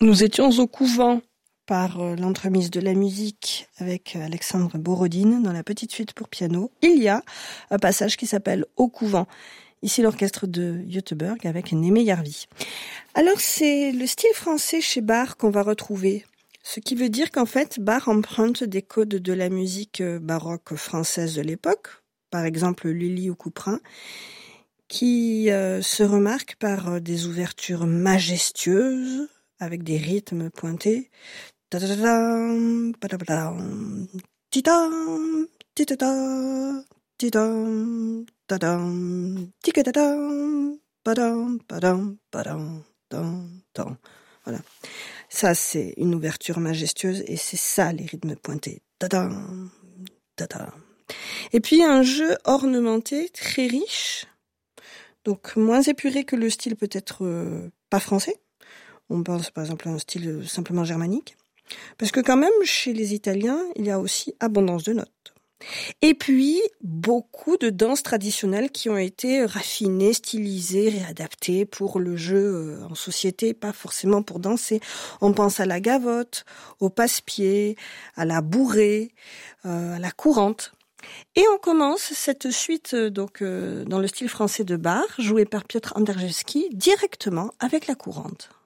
Nous étions au couvent par l'entremise de la musique avec Alexandre Borodine dans la petite suite pour piano. Il y a un passage qui s'appelle Au couvent. Ici l'orchestre de Göteborg avec Némé Järvi. Alors c'est le style français chez Bach qu'on va retrouver. Ce qui veut dire qu'en fait Bach emprunte des codes de la musique baroque française de l'époque, par exemple Lully ou Couperin, qui se remarque par des ouvertures majestueuses avec des rythmes pointés. Voilà. Ça, c'est une ouverture majestueuse et c'est ça, les rythmes pointés. Et puis, un jeu ornementé, très riche, donc moins épuré que le style peut-être pas français. On pense par exemple à un style simplement germanique. Parce que quand même, chez les Italiens, il y a aussi abondance de notes. Et puis, beaucoup de danses traditionnelles qui ont été raffinées, stylisées, réadaptées pour le jeu en société, pas forcément pour danser. On pense à la gavotte, au passe-pied, à la bourrée, à la courante. Et on commence cette suite donc dans le style français de Bach, jouée par Piotr Anderjewski, directement avec la courante.